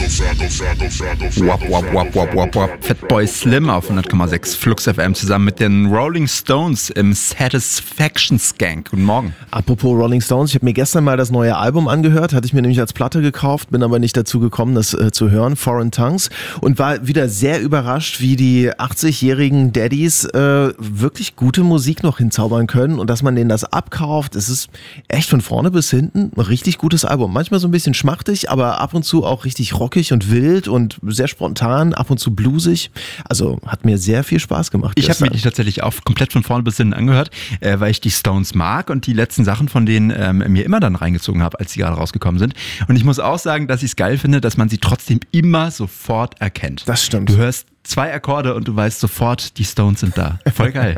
Wap, wap, wap, wap, wap, wap. Fatboy Slim auf 100,6 Flux FM zusammen mit den Rolling Stones im Satisfaction Skank. Guten Morgen. Apropos Rolling Stones, ich habe mir gestern mal das neue Album angehört, hatte ich mir nämlich als Platte gekauft, bin aber nicht dazu gekommen, das zu hören, Foreign Tongues, und war wieder sehr überrascht, wie die 80-jährigen Daddies wirklich gute Musik noch hinzaubern können und dass man denen das abkauft. Es ist echt von vorne bis hinten ein richtig gutes Album. Manchmal so ein bisschen schmachtig, aber ab und zu auch richtig rockig und wild und sehr spontan, ab und zu bluesig. Also hat mir sehr viel Spaß gemacht. Ich habe mir die tatsächlich auch komplett von vorne bis hinten angehört, weil ich die Stones mag und die letzten Sachen von denen mir immer dann reingezogen habe, als die gerade rausgekommen sind. Und ich muss auch sagen, dass ich es geil finde, dass man sie trotzdem immer sofort erkennt. Das stimmt. Du hörst 2 Akkorde und du weißt sofort, die Stones sind da. Voll geil.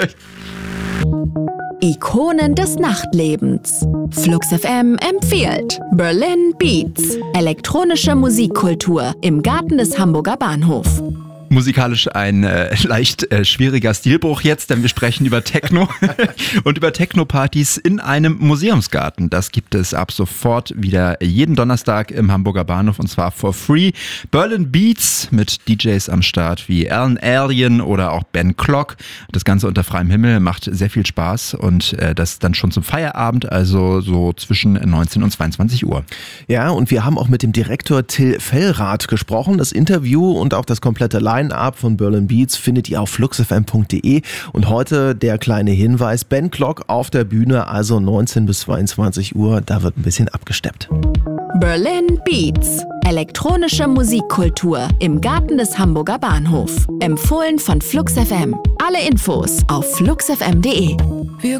Ikonen des Nachtlebens. Flux FM empfiehlt Berlin Beats. Elektronische Musikkultur im Garten des Hamburger Bahnhof. Musikalisch ein leicht schwieriger Stilbruch jetzt, denn wir sprechen über Techno und über Techno-Partys in einem Museumsgarten. Das gibt es ab sofort wieder jeden Donnerstag im Hamburger Bahnhof und zwar for free. Berlin Beats mit DJs am Start wie Alan Alien oder auch Ben Clock. Das Ganze unter freiem Himmel macht sehr viel Spaß und das dann schon zum Feierabend, also so zwischen 19 und 22 Uhr. Ja, und wir haben auch mit dem Direktor Till Fellrath gesprochen. Das Interview und auch das komplette Line-Up von Berlin Beats findet ihr auf fluxfm.de und heute der kleine Hinweis, Ben Clock auf der Bühne, also 19 bis 22 Uhr, da wird ein bisschen abgesteppt. Berlin Beats. Elektronische Musikkultur im Garten des Hamburger Bahnhof. Empfohlen von Flux FM. Alle Infos auf fluxfm.de.